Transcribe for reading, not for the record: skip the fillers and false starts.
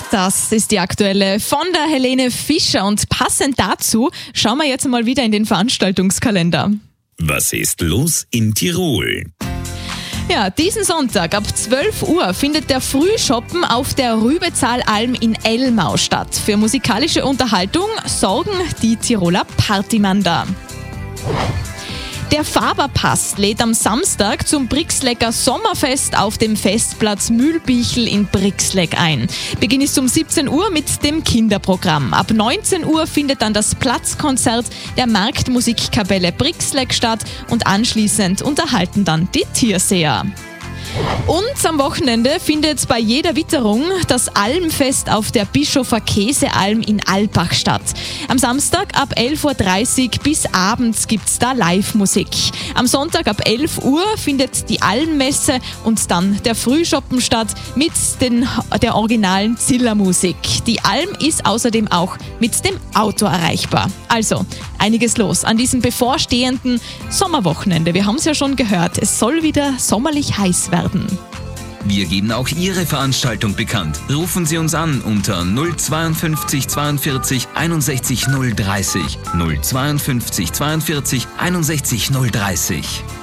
Das ist die aktuelle von der Helene Fischer und passend dazu schauen wir jetzt mal wieder in den Veranstaltungskalender. Was ist los in Tirol? Ja, diesen Sonntag ab 12 Uhr findet der Frühschoppen auf der Rübezahlalm in Elmau statt. Für musikalische Unterhaltung sorgen die Tiroler Partymander. Der Faberpass lädt am Samstag zum Brixlecker Sommerfest auf dem Festplatz Mühlbichel in Brixleck ein. Beginn ist um 17 Uhr mit dem Kinderprogramm. Ab 19 Uhr findet dann das Platzkonzert der Marktmusikkapelle Brixleck statt und anschließend unterhalten dann die Tierseher. Und am Wochenende findet bei jeder Witterung das Almfest auf der Bischofer Käsealm in Alpbach statt. Am Samstag ab 11.30 Uhr bis abends gibt's da Live-Musik. Am Sonntag ab 11 Uhr findet die Almmesse und dann der Frühschoppen statt mit der originalen Zillermusik. Die Alm ist außerdem auch mit dem Auto erreichbar. Also einiges los an diesem bevorstehenden Sommerwochenende. Wir haben es ja schon gehört, es soll wieder sommerlich heiß werden. Wir geben auch Ihre Veranstaltung bekannt. Rufen Sie uns an unter 052 42 61 030. 052 42 61 030.